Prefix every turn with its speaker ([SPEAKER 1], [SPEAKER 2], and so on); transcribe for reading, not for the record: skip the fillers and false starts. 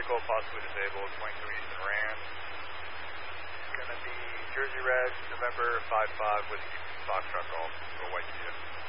[SPEAKER 1] vehicle possibly disabled, 22 Eastern Rand. It's going to be Jersey Red, November 55 with Foxtrot Golf, for White Kia.